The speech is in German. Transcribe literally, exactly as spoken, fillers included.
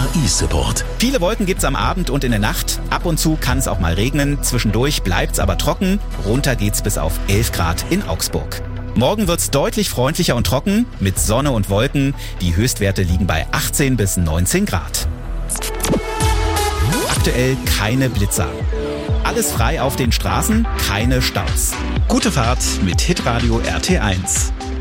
E-Support. Viele Wolken gibt's am Abend und in der Nacht. Ab und zu kann es auch mal regnen. Zwischendurch bleibt's aber trocken. Runter geht's bis auf elf Grad in Augsburg. Morgen wird's deutlich freundlicher und trocken mit Sonne und Wolken. Die Höchstwerte liegen bei achtzehn bis neunzehn Grad. Aktuell keine Blitzer. Alles frei auf den Straßen, keine Staus. Gute Fahrt mit Hitradio R T eins.